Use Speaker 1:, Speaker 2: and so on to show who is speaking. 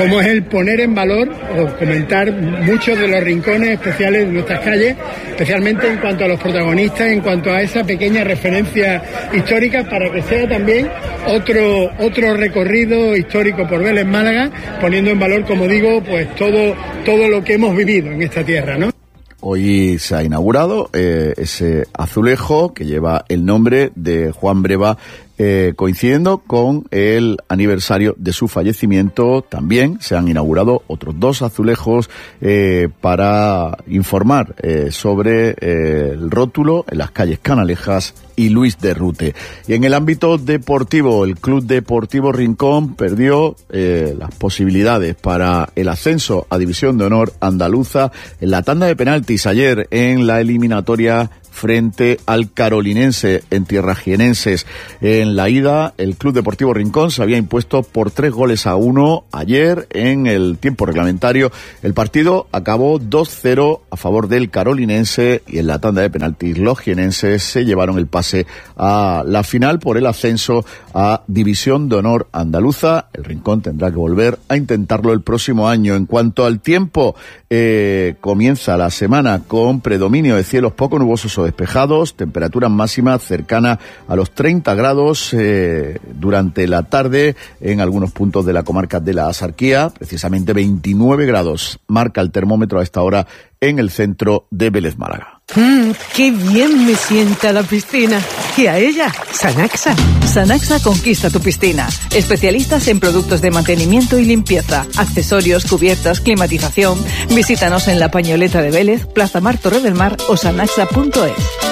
Speaker 1: como es el poner en valor o comentar muchos de los rincones especiales de nuestras calles, especialmente en cuanto a los protagonistas, en cuanto a esa pequeña referencia histórica, para que sea también otro recorrido histórico por Vélez Málaga, poniendo en valor, como digo, pues todo lo que hemos vivido en esta tierra, ¿no?
Speaker 2: Hoy se ha inaugurado ese azulejo que lleva el nombre de Juan Breva, coincidiendo con el aniversario de su fallecimiento. También se han inaugurado otros 2 azulejos para informar sobre el rótulo en las calles Canalejas y Luis de Rute. Y en el ámbito deportivo, el Club Deportivo Rincón perdió las posibilidades para el ascenso a División de Honor Andaluza en la tanda de penaltis ayer en la eliminatoria frente al Carolinense en tierras jienenses. En la ida, el Club Deportivo Rincón se había impuesto por 3-1 ayer en el tiempo reglamentario. El partido acabó 2-0 a favor del Carolinense, y en la tanda de penaltis los jienenses se llevaron el pase a la final por el ascenso a División de Honor Andaluza. El Rincón tendrá que volver a intentarlo el próximo año. En cuanto al tiempo, comienza la semana con predominio de cielos poco nubosos o despejados, temperaturas máximas cercanas a los 30 grados durante la tarde en algunos puntos de la comarca de la Axarquía. Precisamente 29 grados marca el termómetro a esta hora en el centro de Vélez Málaga.
Speaker 3: ¡Qué bien me sienta la piscina! Y a ella, Sanaxa.
Speaker 4: Sanaxa conquista tu piscina. Especialistas en productos de mantenimiento y limpieza, accesorios, cubiertas, climatización. Visítanos en La Pañoleta de Vélez, Plaza Mar, Torre del Mar o sanaxa.es.